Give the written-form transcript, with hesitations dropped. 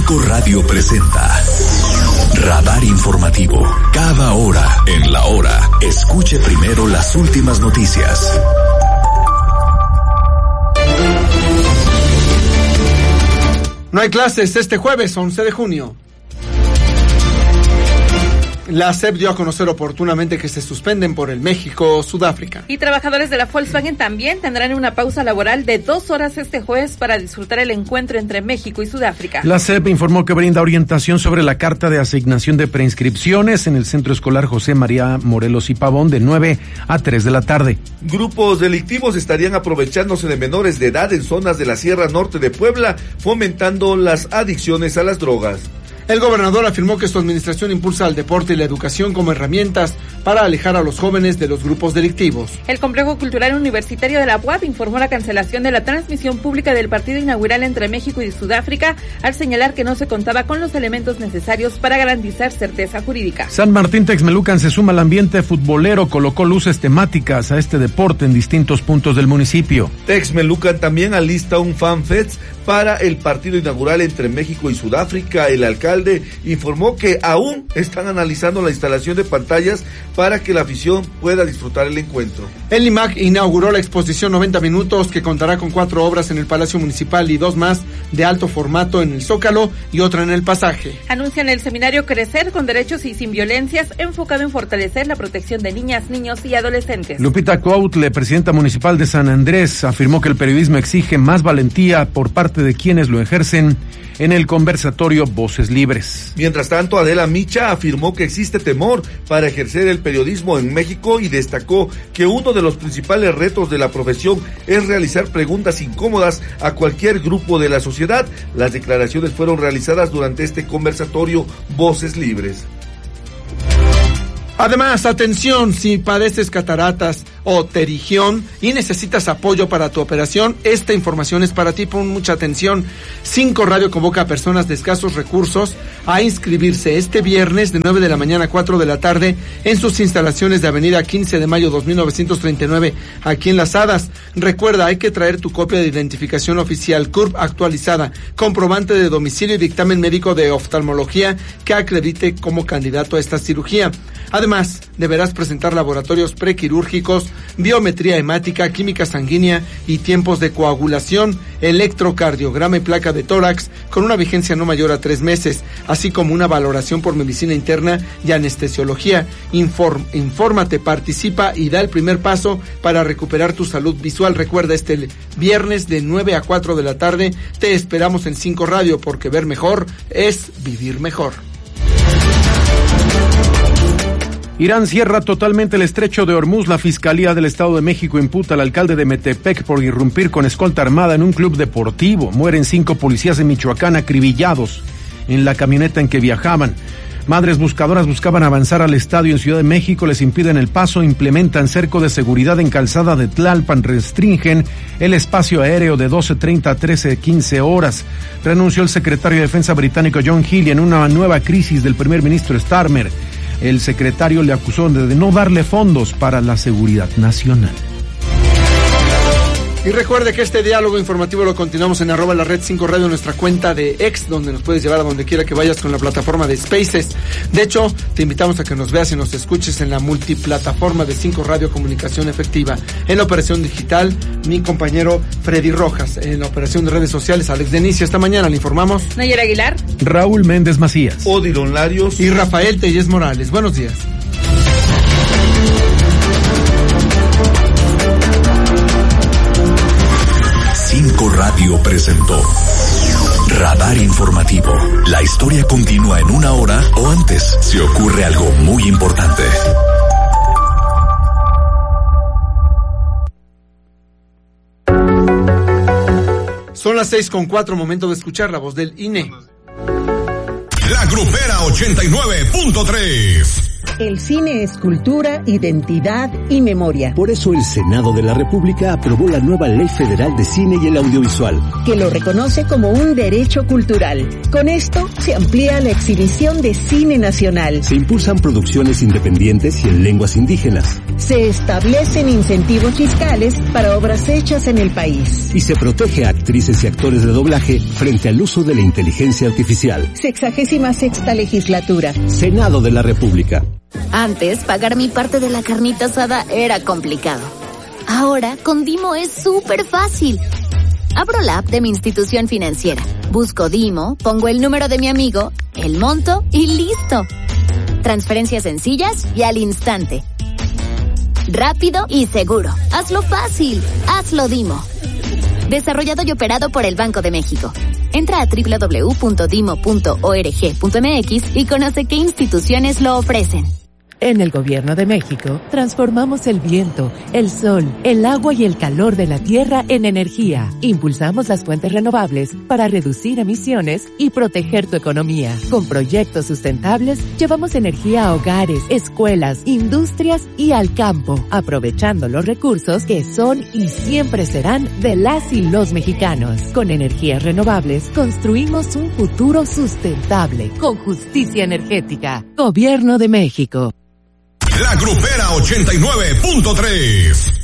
5 Radio presenta Radar Informativo. Cada hora en la hora, escuche primero las últimas noticias. No hay clases este jueves 11 de junio. La SEP dio a conocer oportunamente que se suspenden por el México-Sudáfrica. Y trabajadores de la Volkswagen también tendrán una pausa laboral de 2 horas este jueves para disfrutar el encuentro entre México y Sudáfrica. La SEP informó que brinda orientación sobre la carta de asignación de preinscripciones en el Centro Escolar José María Morelos y Pavón de 9 a 3 de la tarde. Grupos delictivos estarían aprovechándose de menores de edad en zonas de la Sierra Norte de Puebla, fomentando las adicciones a las drogas. El gobernador afirmó que su administración impulsa el deporte y la educación como herramientas para alejar a los jóvenes de los grupos delictivos. El Complejo Cultural Universitario de la UAP informó la cancelación de la transmisión pública del partido inaugural entre México y Sudáfrica al señalar que no se contaba con los elementos necesarios para garantizar certeza jurídica. San Martín Texmelucan se suma al ambiente futbolero, colocó luces temáticas a este deporte en distintos puntos del municipio. Texmelucan también alista un fanfest para el partido inaugural entre México y Sudáfrica. El alcalde informó que aún están analizando la instalación de pantallas para que la afición pueda disfrutar el encuentro. El IMAC inauguró la exposición 90 minutos que contará con 4 obras en el Palacio Municipal y 2 más de alto formato en el Zócalo y otra en el Pasaje. Anuncian el seminario Crecer con Derechos y Sin Violencias, enfocado en fortalecer la protección de niñas, niños y adolescentes. Lupita Cuautle, presidenta municipal de San Andrés, afirmó que el periodismo exige más valentía por parte de quienes lo ejercen en el conversatorio Voces Libres. Mientras tanto, Adela Micha afirmó que existe temor para ejercer el periodismo en México y destacó que uno de los principales retos de la profesión es realizar preguntas incómodas a cualquier grupo de la sociedad. Las declaraciones fueron realizadas durante este conversatorio Voces Libres. Además, atención, si padeces cataratas o pterigión y necesitas apoyo para tu operación, esta información es para ti. Pon mucha atención. 5 Radio convoca a personas de escasos recursos a inscribirse este viernes de 9 de la mañana a 4 de la tarde en sus instalaciones de Avenida 15 de Mayo 2939, aquí en Las Hadas. Recuerda, hay que traer tu copia de identificación oficial CURP actualizada, comprobante de domicilio y dictamen médico de oftalmología que acredite como candidato a esta cirugía. Además, deberás presentar laboratorios prequirúrgicos, biometría hemática, química sanguínea y tiempos de coagulación, electrocardiograma y placa de tórax con una vigencia no mayor a 3 meses, así como una valoración por medicina interna y anestesiología. Infórmate, participa y da el primer paso para recuperar tu salud visual. Recuerda, este viernes de 9 a 4 de la tarde te esperamos en 5 Radio, porque ver mejor es vivir mejor. Irán cierra totalmente el estrecho de Hormuz. La Fiscalía del Estado de México imputa al alcalde de Metepec por irrumpir con escolta armada en un club deportivo. Mueren 5 policías en Michoacán acribillados en la camioneta en que viajaban. Madres buscadoras buscaban avanzar al estadio en Ciudad de México, les impiden el paso, implementan cerco de seguridad en Calzada de Tlalpan, restringen el espacio aéreo de 12:30 a 13:15 horas. Renunció el secretario de Defensa británico John Healey en una nueva crisis del primer ministro Starmer. El secretario le acusó de no darle fondos para la seguridad nacional. Y recuerde que este diálogo informativo lo continuamos en @la red 5 Radio, nuestra cuenta de X, donde nos puedes llevar a donde quiera que vayas con la plataforma de Spaces. De hecho, te invitamos a que nos veas y nos escuches en la multiplataforma de 5 Radio Comunicación Efectiva. En la operación digital, mi compañero Freddy Rojas. En la operación de redes sociales, Alex Denicia. Esta mañana le informamos Nayera Aguilar, Raúl Méndez Macías, Odilon Larios y Rafael Tellez Morales. Buenos días. Radio presentó Radar Informativo. La historia continúa en 1 hora o antes si ocurre algo muy importante. Son las 6:04, momento de escuchar la voz del INE. La Grupera 89.3. El cine es cultura, identidad y memoria. Por eso el Senado de la República aprobó la nueva Ley Federal de Cine y el Audiovisual, que lo reconoce como un derecho cultural. Con esto se amplía la exhibición de cine nacional. Se impulsan producciones independientes y en lenguas indígenas. Se establecen incentivos fiscales para obras hechas en el país. Y se protege a actrices y actores de doblaje frente al uso de la inteligencia artificial. 66ª legislatura. Senado de la República. Antes, pagar mi parte de la carnita asada era complicado. Ahora, con Dimo es súper fácil. Abro la app de mi institución financiera, busco Dimo, pongo el número de mi amigo, el monto y listo. Transferencias sencillas y al instante. Rápido y seguro. Hazlo fácil. Hazlo Dimo. Desarrollado y operado por el Banco de México. Entra a www.dimo.org.mx y conoce qué instituciones lo ofrecen. En el Gobierno de México, transformamos el viento, el sol, el agua y el calor de la tierra en energía. Impulsamos las fuentes renovables para reducir emisiones y proteger tu economía. Con proyectos sustentables, llevamos energía a hogares, escuelas, industrias y al campo, aprovechando los recursos que son y siempre serán de las y los mexicanos. Con energías renovables, construimos un futuro sustentable, con justicia energética. Gobierno de México. La Grupera 89.3.